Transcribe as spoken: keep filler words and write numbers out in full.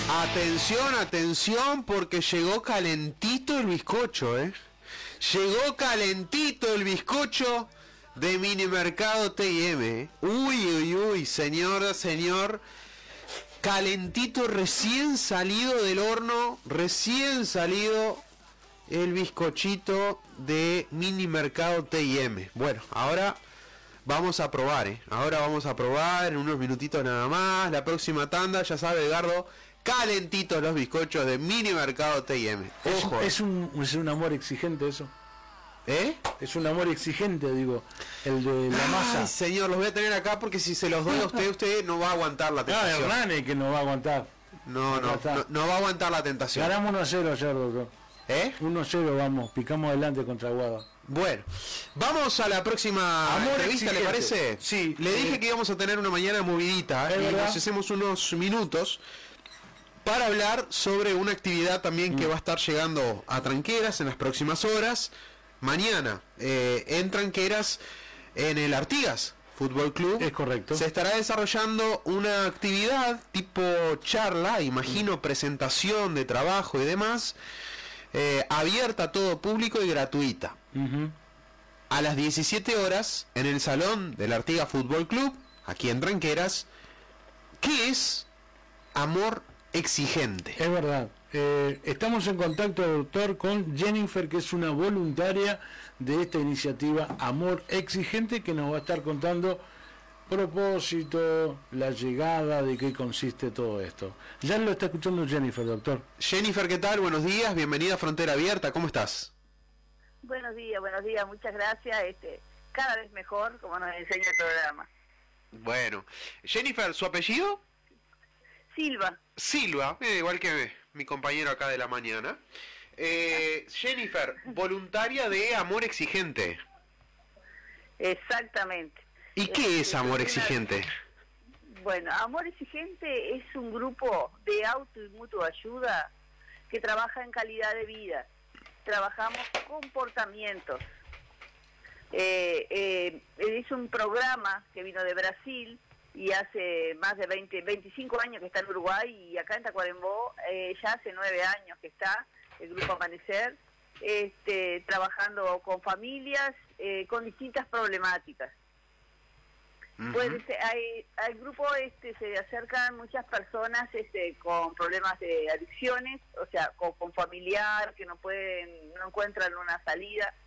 Atención, atención, porque llegó calentito el bizcocho, ¿eh? Llegó calentito el bizcocho de Minimercado T y M, ¿eh? Uy, uy, uy, señora, señor. Calentito, recién salido del horno, recién salido el bizcochito de Minimercado T y M. Bueno, ahora vamos a probar, ¿eh? Ahora vamos a probar en unos minutitos nada más. La próxima tanda, ya sabe, Edgardo, calentitos los bizcochos de Minimercado T y M. Ojo. Es, es, un, es un amor exigente eso. ¿Eh? Es un amor exigente, digo, el de la masa. Ay, señor, los voy a tener acá porque si se los doy a usted, usted no va a aguantar la tentación. Ah, Hernán que no va a aguantar. No, no, no, no va a aguantar la tentación. Ganamos uno a cero ayer, doctor. ¿Eh? uno a cero, vamos, picamos adelante contra Aguada. Bueno, vamos a la próxima Amor entrevista, exigente. ¿le parece? Sí. Le dije eh, que íbamos a tener una mañana movidita ¿Es y verdad? nos hacemos unos minutos para hablar sobre una actividad también que va a estar llegando a Tranqueras en las próximas horas. Mañana, eh, en Tranqueras, en el Artigas Fútbol Club. Es correcto. Se estará desarrollando una actividad tipo charla, imagino, presentación de trabajo y demás, eh, abierta a todo público y gratuita. Uh-huh. A las diecisiete horas, en el salón del Artigas Fútbol Club, aquí en Tranqueras. ¿Qué es amor exigente? Es verdad. Eh, estamos en contacto, doctor, con Jennifer, que es una voluntaria de esta iniciativa Amor Exigente, que nos va a estar contando propósito, la llegada, de qué consiste todo esto. Ya lo está escuchando Jennifer, doctor. Jennifer, ¿qué tal? Buenos días, bienvenida a Frontera Abierta, ¿cómo estás? Buenos días, buenos días, muchas gracias. Este, cada vez mejor, como nos enseña el programa. Bueno, Jennifer, ¿su apellido? Silva. Silva, eh, igual que mi compañero acá de la mañana. Eh, Jennifer, voluntaria de Amor Exigente. Exactamente. ¿Y qué es Este, Amor una- Exigente? Bueno, Amor Exigente es un grupo de auto y mutua ayuda que trabaja en calidad de vida. Trabajamos comportamientos. Eh, eh, es un programa que vino de Brasil y hace más de veinte, veinticinco años que está en Uruguay, y acá en Tacuarembó eh, ya hace nueve años que está el Grupo Amanecer, este, trabajando con familias eh, con distintas problemáticas. Uh-huh. Pues este, hay, al grupo este se acercan muchas personas este, con problemas de adicciones, o sea, con, con familiar, que no pueden, no encuentran una salida.